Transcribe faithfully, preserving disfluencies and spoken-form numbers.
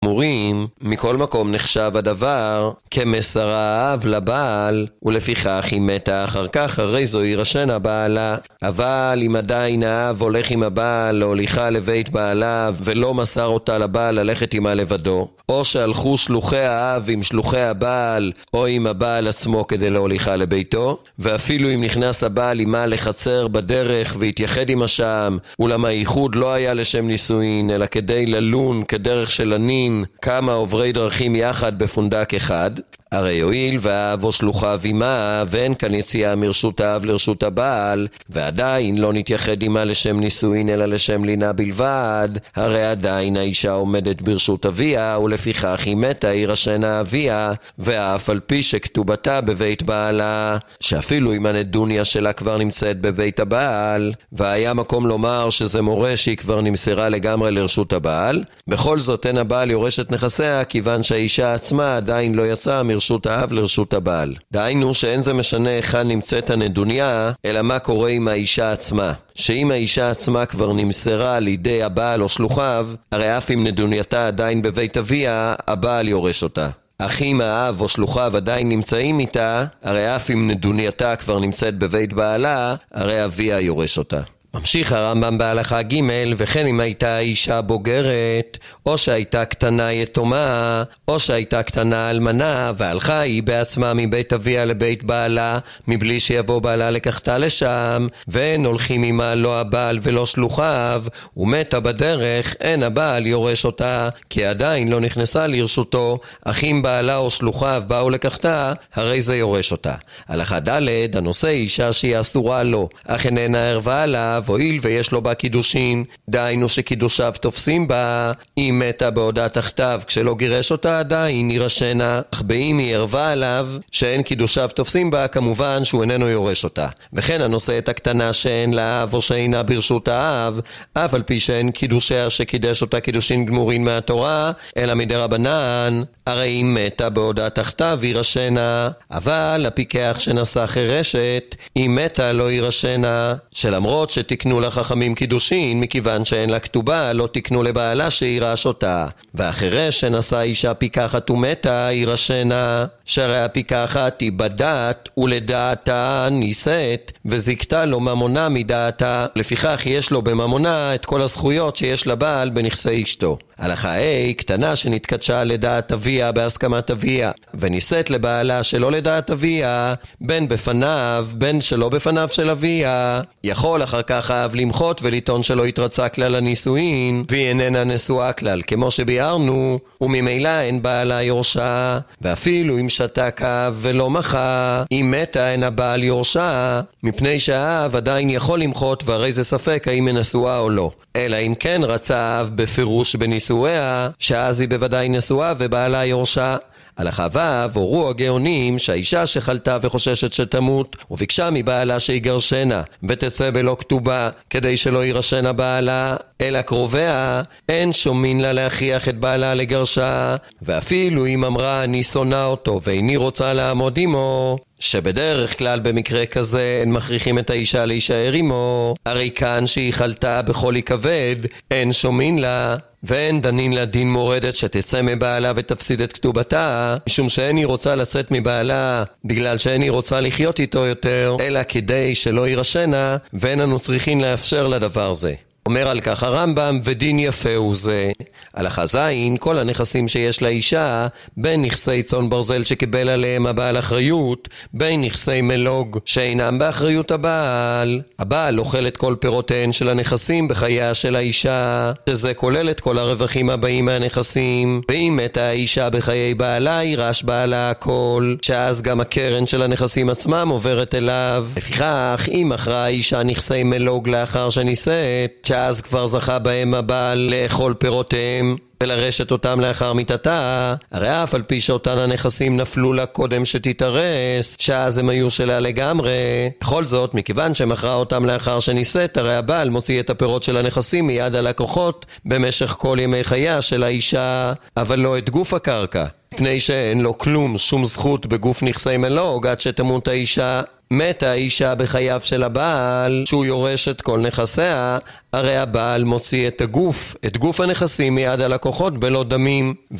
מורים, מכל מקום נחשב הדבר כמסר האב לבעל, ולפיכך היא מתה אחר כך, הרי זו יירשן הבעלה. אבל אם עדיין האב הולך עם הבעל להוליכה לבית בעלה ולא מסר אותה לבעל ללכת עמה לבדו, או שהלכו שלוחי האב עם שלוחי הבעל או עם הבעל עצמו כדי להוליכה לביתו, ואפילו אם נכנס הבעל עמה לחצר בדרך והתייחד עמה שם, אולם הייחוד לא היה לשם נישואין אלא כדי ללון כדרך של הנין כמה עוברי דרכים יחד בפונדק אחד, הרי יועיל והאב או שלוחיו עמה ואין כאן יציאה מרשות האב לרשות הבעל, ועדיין לא נתייחד עמה לשם נישואין אלא לשם לינה בלבד, הרי עדיין האישה עומדת ברשות אביה, ולפיכך היא מתה יירשנה אביה, ואף על פי שכתובתה בבית בעלה, שאפילו אם הנדוניה שלה כבר נמצאת בבית הבעל והיה מקום לומר שזה מורה שהיא כבר נמסרה לגמרי לרשות הבעל, בכל זאת אין הבעל יורש את נכסיה, כיוון שהאישה עצמה עדיין לא יצאה מרשות האב לרשות הבעל. דהיינו שאין זה משנה היכן נמצאת הנדוניה, אלא מה קורה עם האישה עצמה. שאם האישה עצמה כבר נמסרה לידי הבעל או שלוחיו, הרי אף אם נדונייתה עדיין בבית אביה, הבעל יורש אותה. אך אם האב או שלוחיו עדיין נמצאים איתה, הרי אף אם נדונייתה כבר נמצאת בבית בעלה, הרי אביה יורש אותה. ממשיך הרמב"ם בהלכה ג' וכן אם הייתה אישה בוגרת, או שהייתה קטנה יתומה, או שהייתה קטנה אלמנה, והלכה היא בעצמה מבית אביה לבית בעלה, מבלי שיבוא בעלה לקחתה לשם, ואין הולכים עמה לא הבעל ולא שלוחיו, ומתה בדרך, אין הבעל יורש אותה, כי עדיין לא נכנסה לרשותו, אך אם בעלה או שלוחיו באו לקחתה, הרי זה יורש אותה. הלכה ד' הנושא אישה שהיא אסורה לו, אך איננה ערבה עליו, הואיל ויש לו בה קידושין, דהיינו שקידושיו תופסים בה, היא מתה בעודה תחתיו, כשלא גירש אותה עדיין יירשנה, אך באם היא ערבה עליו שאין קידושיו תופסים בה, כמובן שהוא איננו יורש אותה. וכן הנושא את הקטנה שאין לה אב או שאינה ברשות האב, אף על פי שאין קידושיה שקידש אותה קידושין גמורין מהתורה, אלא מדרבנן, הרי היא מתה בעודה תחתיו יירשנה. אבל הפיקח שנשא חירשת, היא מתה לא יירשנה, שלמרות שתקנו לחכמים קידושין, מכיוון שאין לה כתובה, לא תקנו לבעלה שירש אותה. והחירש שנשא אישה פיקחת ומתה יירשנה, שהרי הפיקחת היא בדת ולדעתה נישאת, וזיקתה לו ממונה מדעתה, לפיכך יש לו בממונה את כל הזכויות שיש לבעל בנכסי אשתו. הלכה A, קטנה שנתקדשה לדעת אביה בהסכמת אביה, ונישאת לבעלה שלא לדעת אביה, בין בפניו, בין שלא בפניו של אביה, יכול אחר כך האב למחות ולטעון שלא התרצה כלל הנישואין, והיא איננה נשואה כלל, כמו שביארנו, וממילא אין בעלה יורשה, ואפילו אם שתק האב ולא מחה, אם מתה אין הבעל יורשה, מפני שהאב עדיין יכול למחות, והרי זה ספק האם היא נשואה או לא. אלא אם כן רצה האב בפירוש בנישואיה, שאז היא בוודאי נשואה ובעלה יורשה. הלכה ו' הורו הגאונים שהאישה שחלתה וחוששת שתמות וביקשה מבעלה שיגרשנה ותצא בלא כתובה כדי שלא יירשנה בעלה אלא קרוביה, אין שומין לה להכריח את בעלה לגרשה, ואפילו אם אמרה אני שונא אותו ואיני רוצה לעמוד עמו, שבדרך כלל במקרה כזה אין מכריחים את האישה להישאר עמו, הרי כאן שהיא חלתה בכל כבד אין שומין לה, ואין דנין לה דין מורדת שתצא מבעלה ותפסיד את כתובתה, משום שאין היא רוצה לצאת מבעלה בגלל שאין היא רוצה לחיות איתו יותר, אלא כדי שלא יירשנה, ואין אנו צריכים לאפשר לדבר זה. אומר על כך הרמב"ם, ודין יפה הוא זה. הלכה זין, כל הנכסים שיש לאישה, בין נכסי צאן ברזל שקיבל עליהם הבעל אחריות, בין נכסי מלוג שאינם באחריות הבעל, הבעל אוכל את כל פירותיהן של הנכסים בחייה של האישה, שזה כולל את כל הרווחים הבאים מהנכסים, ואם מתה האישה בחיי בעלה, יירש בעלה הכל, שאז גם הקרן של הנכסים עצמם עוברת אליו. לפיכך, אם מכרה האישה נכסי מלוג לאחר שנישאת, שאז כבר זכה בהם הבעל לאכול פירותיהם ולרשת אותם לאחר מיתתה, הרי אף על פי שאותן הנכסים נפלו לה קודם שתתארס, שאז הם היו שלה לגמרי. בכל זאת, מכיוון שמכרה אותם לאחר שנישאת, הרי הבעל מוציא את הפירות של הנכסים מיד הלקוחות במשך כל ימי חייה של האישה, אבל לא את גוף הקרקע, מפני שאין לו כלום, שום זכות בגוף נכסי מלוג עד שתמות האישה. מתה אישה בחייו של הבעל, שהוא יורש את כל נכסיה, הרי הבעל מוציא את הגוף, את גוף הנכסים מיד הלקוחות בלא דמים.